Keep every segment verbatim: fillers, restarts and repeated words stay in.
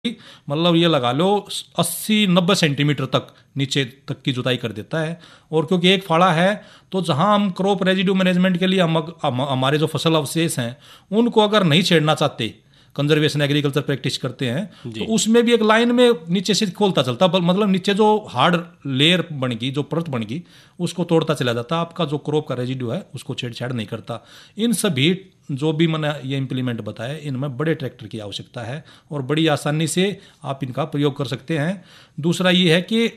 मतलब ये लगा लो अस्सी नब्बे सेंटीमीटर तक नीचे तक की जुताई कर देता है। और क्योंकि एक फाड़ा है तो जहां हम क्रॉप रेजिड्यू मैनेजमेंट के लिए हम, हम हमारे जो फसल अवशेष हैं उनको अगर नहीं छेड़ना चाहते, कंजर्वेशन एग्रीकल्चर प्रैक्टिस करते हैं, तो उसमें भी एक लाइन में नीचे से खोलता चलता, मतलब नीचे जो हार्ड लेयर बनेगी, जो परत बनेगी, उसको तोड़ता चला जाता। आपका जो क्रॉप का रेजिड्यू है उसको छेड़छाड़ नहीं करता। इन सभी जो भी मैंने ये इम्प्लीमेंट बताया, इनमें बड़े ट्रैक्टर की आवश्यकता है और बड़ी आसानी से आप इनका प्रयोग कर सकते हैं। दूसरा ये है कि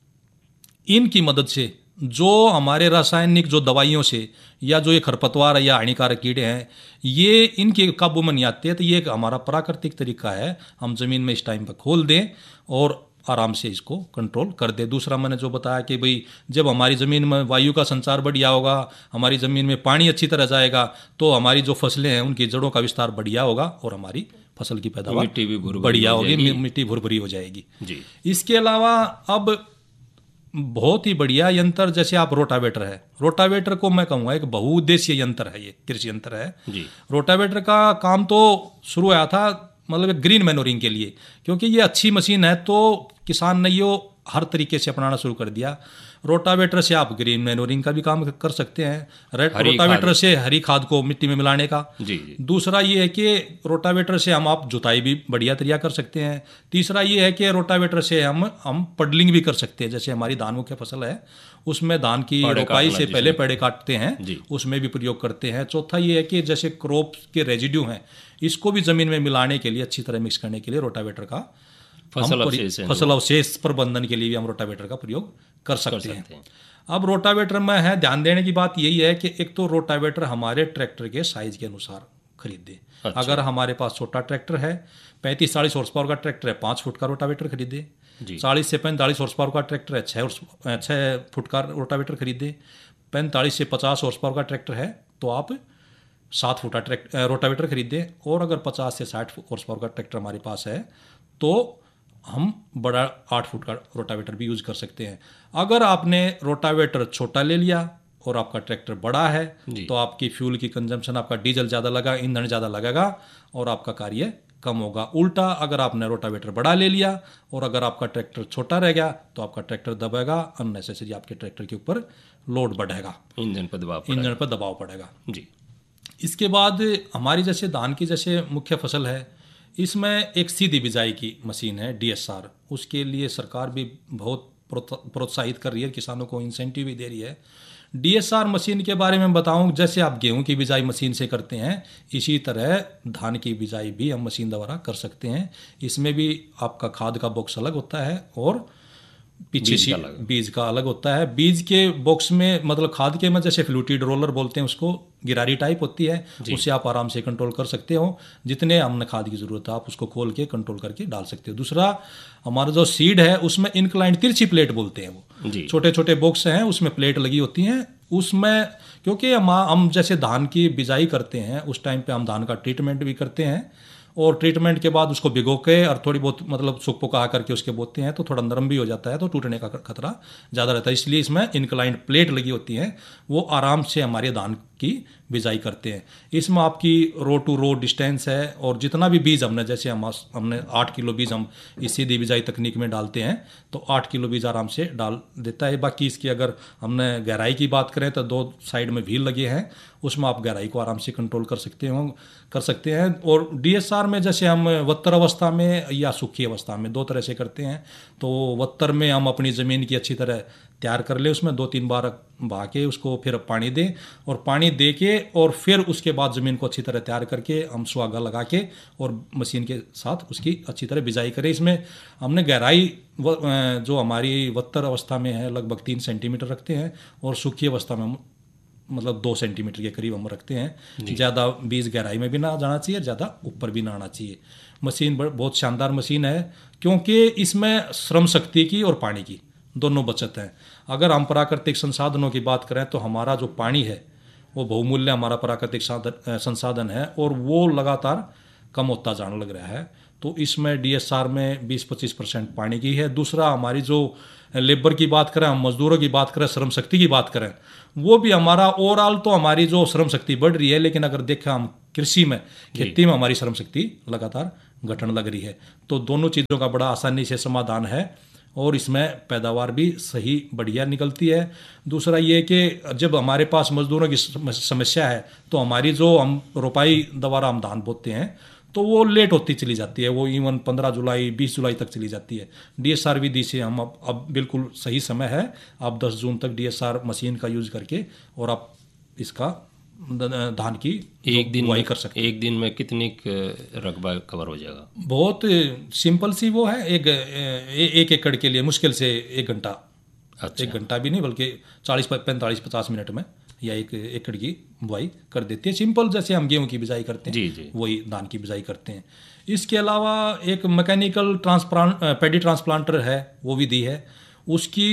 इनकी मदद से जो हमारे रासायनिक जो दवाइयों से या जो ये खरपतवार या हानिकारक कीड़े हैं, ये इनके काबू में नहीं आते, तो ये एक हमारा प्राकृतिक तरीका है, हम ज़मीन में इस टाइम पर खोल दें और आराम से इसको कंट्रोल कर दे। दूसरा मैंने जो बताया कि भाई जब हमारी ज़मीन में वायु का संचार बढ़िया होगा, हमारी ज़मीन में पानी अच्छी तरह जाएगा, तो हमारी जो फसलें हैं उनकी जड़ों का विस्तार बढ़िया होगा और हमारी फसल की पैदावार बढ़िया होगी, मिट्टी भुरभुरी हो जाएगी जी। इसके अलावा अब बहुत ही बढ़िया यंत्र जैसे आप रोटावेटर है, रोटावेटर को मैं कहूँगा एक बहुउद्देशीय यंत्र है, ये कृषि यंत्र है जी। रोटावेटर का काम तो शुरू आया था मतलब एक ग्रीन मैनोरिंग के लिए, क्योंकि ये अच्छी मशीन है तो किसान ने ये हर तरीके से अपनाना शुरू कर दिया। रोटावेटर से आप ग्रीन मैनोरिंग का भी काम कर सकते हैं, रोटावेटर से हरी खाद को मिट्टी में मिलाने का जी, जी। दूसरा ये है कि रोटावेटर से हम आप जुताई भी बढ़िया तरीका कर सकते हैं। तीसरा ये है कि रोटावेटर से हम हम पडलिंग भी कर सकते हैं, जैसे हमारी धान मुख्य फसल है उसमें धान की रोपाई से पहले पेड़े काटते हैं, उसमें भी प्रयोग करते हैं। चौथा ये है कि जैसे क्रॉप के रेजिड्यू हैं इसको भी जमीन में मिलाने के लिए, अच्छी तरह मिक्स करने के लिए रोटावेटर का फसल अवशेष फसल अवशेष प्रबंधन के लिए भी हम रोटावेटर का प्रयोग कर सकते, कर सकते हैं। हैं अब रोटावेटर में है ध्यान देने की बात यही है कि एक तो रोटावेटर हमारे ट्रैक्टर के साइज के अनुसार खरीदे। अच्छा। अगर हमारे पास छोटा ट्रैक्टर है, पैंतीस चालीस हॉर्स पावर का ट्रैक्टर है, पाँच फुट का रोटावेटर खरीदे। चालीस से पैंतालीस हॉर्स पावर का ट्रैक्टर है, छः छः फुट का रोटावेटर खरीदे। पैंतालीस से पचास हॉर्स पावर का ट्रैक्टर है तो आप सात फुट का ट्रैक्टर रोटावेटर खरीदें। और अगर पचास से साठ हॉर्स पावर का ट्रैक्टर हमारे पास है तो हम बड़ा आठ फुट का रोटावेटर भी यूज़ कर सकते हैं। अगर आपने रोटावेटर छोटा ले लिया और आपका ट्रैक्टर बड़ा है तो आपकी फ्यूल की कंजम्पशन, आपका डीजल ज़्यादा लगा, ईंधन ज़्यादा लगेगा और आपका कार्य कम होगा। उल्टा अगर आपने रोटावेटर बड़ा ले लिया और अगर आपका ट्रैक्टर छोटा रह गया तो आपका ट्रैक्टर दबेगा, अननेसेसरी आपके ट्रैक्टर के ऊपर लोड बढ़ेगा, इंजन पर दबाव इंजन पर दबाव पड़ेगा जी। इसके बाद हमारी जैसे धान की जैसे मुख्य फसल है, इसमें एक सीधी बिजाई की मशीन है डी एस आर, उसके लिए सरकार भी बहुत प्रोत्साहित कर रही है, किसानों को इंसेंटिव भी दे रही है। डी एस आर मशीन के बारे में बताऊं, जैसे आप गेहूं की बिजाई मशीन से करते हैं इसी तरह धान की बिजाई भी हम मशीन द्वारा कर सकते हैं। इसमें भी आपका खाद का बॉक्स अलग होता है और पीछे बीज का, बीज का अलग होता है। बीज के बॉक्स में मतलब खाद के में जैसे फ्लूटिड रोलर बोलते हैं उसको, गिरारी टाइप होती है, उससे आप आराम से कंट्रोल कर सकते हो। जितने हमने खाद की जरूरत है आप उसको खोल के कंट्रोल करके डाल सकते हो। दूसरा हमारा जो सीड है उसमें इंक्लाइंड तिरछी प्लेट बोलते हैं, वो छोटे छोटे बॉक्स हैं उसमें प्लेट लगी होती हैं। उसमें क्योंकि हम हम जैसे धान की बिजाई करते हैं उस टाइम पे हम धान का ट्रीटमेंट भी करते हैं और ट्रीटमेंट के बाद उसको भिगो के और थोड़ी बहुत मतलब सूख पुका करके उसके बोते हैं तो थोड़ा नरम भी हो जाता है, तो टूटने का खतरा ज़्यादा रहता है। इसलिए इसमें इंक्लाइंड प्लेट लगी होती हैं, वो आराम से हमारे धान की बिजाई करते हैं। इसमें आपकी रो टू रो डिस्टेंस है और जितना भी बीज हमने जैसे हम हमने आठ किलो बीज हम इस सीधी बिजाई तकनीक में डालते हैं तो आठ किलो बीज आराम से डाल देता है। बाकी इसकी अगर हमने गहराई की बात करें तो दो साइड में व्हील लगे हैं, उसमें आप गहराई को आराम से कंट्रोल कर सकते हो कर सकते हैं। और डी एस आर में जैसे हम वत्तर अवस्था में या सूखी अवस्था में दो तरह से करते हैं। तो वत्तर में हम अपनी ज़मीन की अच्छी तरह तैयार कर ले, उसमें दो तीन बार बहा के उसको फिर पानी दें और पानी दे के और फिर उसके बाद ज़मीन को अच्छी तरह तैयार करके हम सुहागा लगा के और मशीन के साथ उसकी अच्छी तरह बिजाई करें। इसमें हमने गहराई जो हमारी वत्तर अवस्था में है लगभग तीन सेंटीमीटर रखते हैं और सूखी अवस्था में मतलब दो सेंटीमीटर के करीब हम रखते हैं। ज़्यादा बीज गहराई में भी ना जाना चाहिए, ज़्यादा ऊपर भी ना आना चाहिए। मशीन बहुत शानदार मशीन है क्योंकि इसमें श्रम शक्ति की और पानी की दोनों बचत है। अगर हम प्राकृतिक संसाधनों की बात करें तो हमारा जो पानी है वो बहुमूल्य हमारा प्राकृतिक संसाधन है और वो लगातार कम होता जाने लग रहा है। तो इसमें डी एस आर में बीस पच्चीस परसेंट पानी की है। दूसरा हमारी जो लेबर की बात करें, हम मजदूरों की बात करें, श्रम शक्ति की बात करें, वो भी हमारा ओवरऑल तो हमारी जो श्रम शक्ति बढ़ रही है, लेकिन अगर देखें हम कृषि में खेती में हमारी श्रम शक्ति लगातार घटन लग रही है। तो दोनों चीज़ों का बड़ा आसानी से समाधान है और इसमें पैदावार भी सही बढ़िया निकलती है। दूसरा ये कि जब हमारे पास मजदूरों की समस्या है तो हमारी जो हम रोपाई द्वारा हम धान बोते हैं तो वो लेट होती चली जाती है, वो इवन पंद्रह जुलाई बीस जुलाई तक चली जाती है। डीएसआर विधि से हम अब अब बिल्कुल सही समय है, आप दस जून तक डीएसआर मशीन का यूज करके और आप इसका धान की एक दिन बुआई कर सकते हैं। एक दिन में कितनी रकबा कवर हो जाएगा? बहुत सिंपल सी वो है, एक एक एकड़ के लिए मुश्किल से एक घंटा। अच्छा। एक घंटा भी नहीं बल्कि चालीस पैंतालीस पचास मिनट में या एक एकड़ की बुआई कर देती है। सिंपल जैसे हम गेहूं की बिजाई करते हैं जी जी वही धान की बिजाई करते हैं। इसके अलावा एक मैकेनिकल ट्रांसप्लांट पैडी ट्रांसप्लांटर है, वो विधि है, उसकी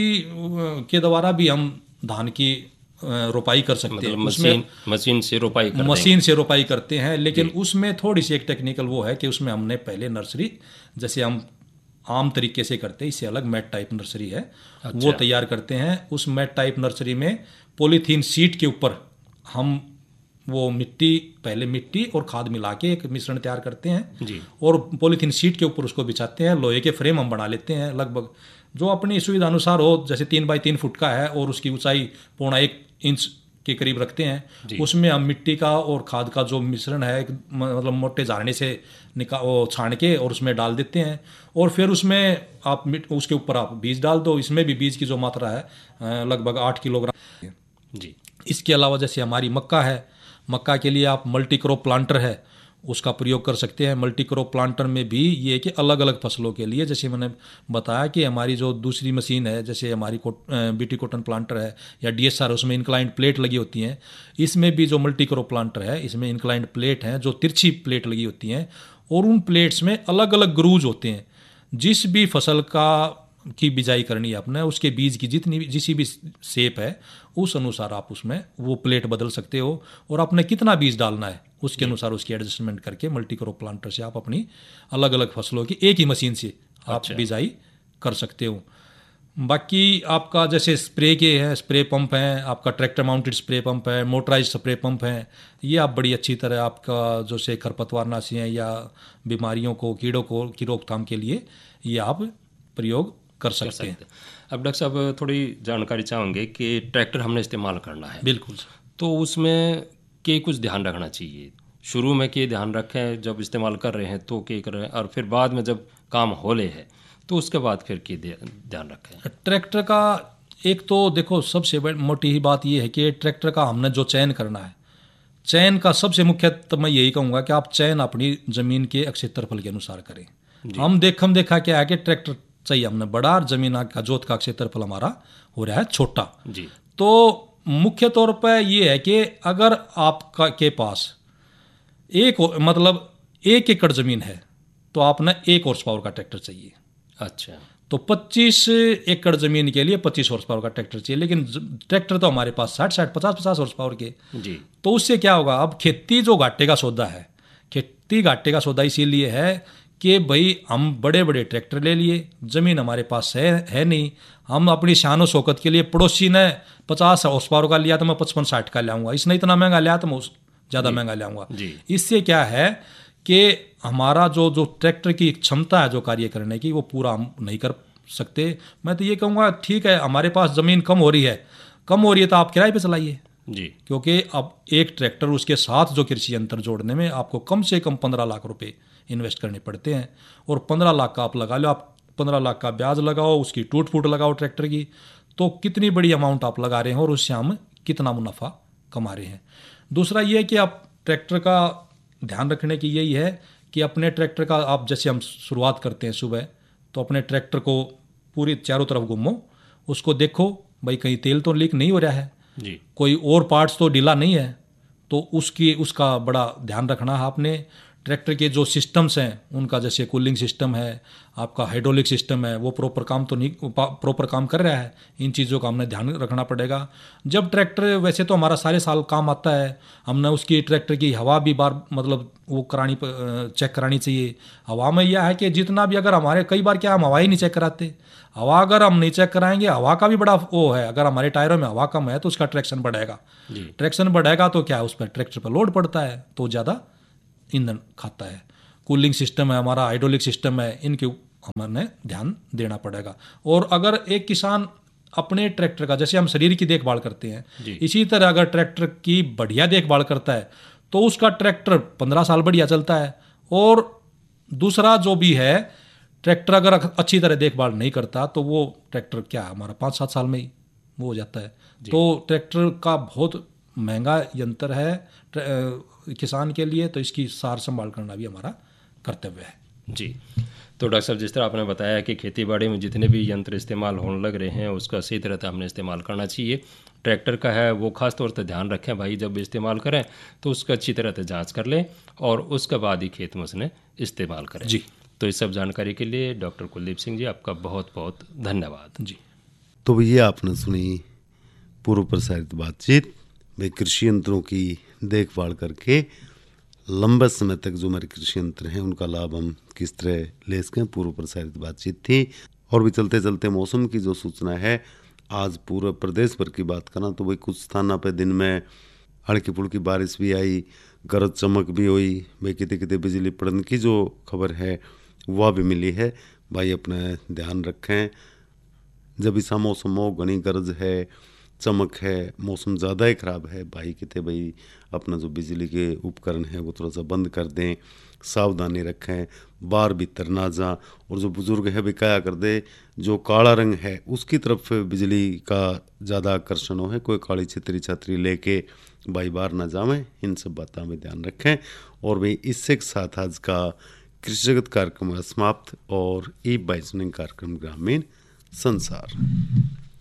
के द्वारा भी हम धान की रोपाई कर सकते मतलब हैं। मशीन मशीन से रोपाई करते मशीन से रोपाई करते हैं, लेकिन उसमें थोड़ी सी एक टेक्निकल वो है कि उसमें हमने पहले नर्सरी जैसे हम आम तरीके से करते हैं, इससे अलग मैट टाइप नर्सरी है। अच्छा। वो तैयार करते हैं। उस मैट टाइप नर्सरी में पॉलीथीन शीट के ऊपर हम वो मिट्टी पहले मिट्टी और खाद मिला के एक मिश्रण तैयार करते हैं जी। और पॉलीथीन शीट के ऊपर उसको बिछाते हैं। लोहे के फ्रेम हम बना लेते हैं लगभग जो अपनी सुविधा अनुसार हो, जैसे तीन बाई तीन फुट का है और उसकी ऊंचाई पौना एक इंच के करीब रखते हैं। उसमें हम मिट्टी का और खाद का जो मिश्रण है मतलब मोटे झाड़ने से निका वो छान के और उसमें डाल देते हैं और फिर उसमें आप उसके ऊपर आप बीज डाल दो। इसमें भी बीज की जो मात्रा है लगभग आठ किलोग्राम जी। इसके अलावा जैसे हमारी मक्का है, मक्का के लिए आप मल्टी क्रॉप प्लांटर है उसका प्रयोग कर सकते हैं। मल्टी क्रॉप प्लांटर में भी ये कि अलग अलग फसलों के लिए, जैसे मैंने बताया कि हमारी जो दूसरी मशीन है जैसे हमारी बीटी कॉटन प्लांटर है या डीएसआर, उसमें इंक्लाइंड प्लेट लगी होती हैं। इसमें भी जो मल्टी क्रॉप प्लांटर है इसमें इंक्लाइंड प्लेट हैं जो तिरछी प्लेट लगी होती हैं और उन प्लेट्स में अलग अलग ग्रूज होते हैं। जिस भी फसल का की बिजाई करनी है आपने, उसके बीज की जितनी भी जिसी भी शेप है उस अनुसार आप उसमें वो प्लेट बदल सकते हो और आपने कितना बीज डालना है उसके अनुसार उसकी एडजस्टमेंट करके मल्टी क्रॉप प्लांटर से आप अपनी अलग अलग फसलों की एक ही मशीन से आप अच्छा। बिजाई कर सकते हो। बाकी आपका जैसे स्प्रे के हैं, स्प्रे पंप हैं, आपका ट्रैक्टर माउंटेड स्प्रे पंप है, मोटराइज स्प्रे पंप हैं। ये आप बड़ी अच्छी तरह आपका जो से खरपतवारनाशी हैं या बीमारियों को कीड़ों को की रोकथाम के लिए ये आप प्रयोग कर सकते, कर सकते हैं। अब डॉक्टर साहब थोड़ी जानकारी चाहेंगे कि ट्रैक्टर हमने इस्तेमाल करना है। बिल्कुल। तो उसमें के कुछ ध्यान रखना चाहिए? शुरू में के ध्यान रखें जब इस्तेमाल कर रहे हैं तो के कर रहे हैं, और फिर बाद में जब काम होले है तो उसके बाद फिर के ध्यान रखें? ट्रैक्टर का एक तो देखो सबसे बड़ी मोटी ही बात यह है कि ट्रैक्टर का हमने जो चयन करना है, चयन का सबसे मुख्य तो मैं यही कहूँगा कि आप चयन अपनी ज़मीन के क्षेत्रफल के अनुसार करें। हम देख हम देखा क्या है कि ट्रैक्टर चाहिए हमने बड़ा, जमीन का जोत का क्षेत्रफल हमारा हो रहा है छोटा जी। तो मुख्य तौर पर ये है कि अगर आपका के पास एक मतलब एक एकड़ ज़मीन है तो आपने एक हॉर्स पावर का ट्रैक्टर चाहिए। अच्छा। तो पच्चीस एकड़ ज़मीन के लिए पच्चीस हॉर्स पावर का ट्रैक्टर चाहिए, लेकिन ट्रैक्टर तो हमारे पास साठ साठ पचास पचास हॉर्स पावर के जी। तो उससे क्या होगा, अब खेती जो घाटे का सौदा है, खेती घाटे का सौदा इसीलिए है कि भाई हम बड़े बड़े ट्रैक्टर ले लिए, ज़मीन हमारे पास है है नहीं, हम अपनी शान शौकत के लिए पड़ोसी ने पचास हॉर्स पावर का लिया तो मैं पचपन साठ का लाऊंगा, इसने इतना महंगा लिया तो मैं ज़्यादा महंगा लाऊंगा। इससे क्या है कि हमारा जो जो ट्रैक्टर की क्षमता है जो कार्य करने की वो पूरा हम नहीं कर सकते। मैं तो ये कहूँगा ठीक है हमारे पास ज़मीन कम हो रही है कम हो रही है तो आप किराए पे चलाइए जी, क्योंकि अब एक ट्रैक्टर उसके साथ जो कृषि यंत्र जोड़ने में आपको कम से कम पंद्रह लाख रुपए इन्वेस्ट करने पड़ते हैं और पंद्रह लाख का आप लगा लो, आप पंद्रह लाख का ब्याज लगाओ, उसकी टूट फूट लगाओ ट्रैक्टर की, तो कितनी बड़ी अमाउंट आप लगा रहे हैं और उससे हम कितना मुनाफा कमा रहे हैं। दूसरा ये है कि आप ट्रैक्टर का ध्यान रखने की यही है कि अपने ट्रैक्टर का आप जैसे हम शुरुआत करते हैं सुबह तो अपने ट्रैक्टर को पूरी चारों तरफ घूमो, उसको देखो भाई कहीं तेल तो लीक नहीं हो रहा है जी, कोई और पार्ट्स तो ढीला नहीं है, तो उसकी उसका बड़ा ध्यान रखना है आपने। ट्रैक्टर के जो सिस्टम्स हैं उनका जैसे कूलिंग सिस्टम है, आपका हाइड्रोलिक सिस्टम है, वो प्रॉपर काम तो नहीं प्रॉपर काम कर रहा है, इन चीज़ों का हमने ध्यान रखना पड़ेगा। जब ट्रैक्टर वैसे तो हमारा सारे साल काम आता है, हमने उसकी ट्रैक्टर की हवा भी बार मतलब वो करानी चेक करानी चाहिए। हवा में यह है कि जितना भी अगर हमारे कई बार क्या हम हवा ही नहीं चेक कराते, हवा अगर हम नहीं चेक कराएंगे, हवा का भी बड़ा वो है, अगर हमारे टायरों में हवा कम है तो उसका ट्रैक्शन बढ़ेगा, ट्रैक्शन बढ़ेगा तो क्या है उस पर ट्रैक्टर पर लोड पड़ता है तो ज़्यादा ईंधन खाता है। कूलिंग सिस्टम है हमारा, हाइड्रोलिक सिस्टम है, इनके हमें ध्यान देना पड़ेगा। और अगर एक किसान अपने ट्रैक्टर का, जैसे हम शरीर की देखभाल करते हैं, इसी तरह अगर ट्रैक्टर की बढ़िया देखभाल करता है तो उसका ट्रैक्टर पंद्रह साल बढ़िया चलता है। और दूसरा जो भी है, ट्रैक्टर अगर अच्छी तरह देखभाल नहीं करता तो वो ट्रैक्टर क्या हमारा पाँच सात साल में ही वो हो जाता है। तो ट्रैक्टर का बहुत महंगा यंत्र है किसान के लिए, तो इसकी सार संभाल करना भी हमारा कर्तव्य है। जी, तो डॉक्टर साहब, जिस तरह आपने बताया कि खेती बाड़ी में जितने भी यंत्र इस्तेमाल होने लग रहे हैं उसका सही तरह से हमने इस्तेमाल करना चाहिए। ट्रैक्टर का है वो खास तौर पर ध्यान रखें भाई, जब इस्तेमाल करें तो उसका अच्छी तरह से जांच कर लें और उसके बाद ही खेत में उसने इस्तेमाल करें। जी, तो इस सब जानकारी के लिए डॉक्टर कुलदीप सिंह जी आपका बहुत बहुत धन्यवाद। जी, तो भैया आपने सुनी पूर्व प्रसारित बातचीत भाई, कृषि यंत्रों की देखभाल करके लंबे समय तक जो हमारे कृषि यंत्र हैं उनका लाभ हम किस तरह ले सकें, पूर्व प्रसारित बातचीत थी। और भी चलते चलते मौसम की जो सूचना है, आज पूरे प्रदेश भर की बात करना तो भाई कुछ स्थानों पे दिन में हल्की फुल्की बारिश भी आई, गरज चमक भी हुई भाई, कितने कितने बिजली पड़ने की जो खबर है वह भी मिली है। भाई अपना ध्यान रखें, जब ऐसा मौसम हो, घनी गरज है, चमक है, मौसम ज़्यादा ही ख़राब है भाई, कितने भाई अपना जो बिजली के उपकरण है वो थोड़ा सा बंद कर दें, सावधानी रखें, बाहर भीतर ना जा। और जो बुज़ुर्ग है भी क्या कर दे, जो काला रंग है उसकी तरफ बिजली का ज़्यादा आकर्षण हो है, कोई काली छतरी छतरी लेके भाई बाहर ना जावें, इन सब बातों में ध्यान रखें। और भाई इससे के साथ आज का कृषि जगत कार्यक्रम समाप्त और ई बाई सुनिंग कार्यक्रम ग्रामीण संसार।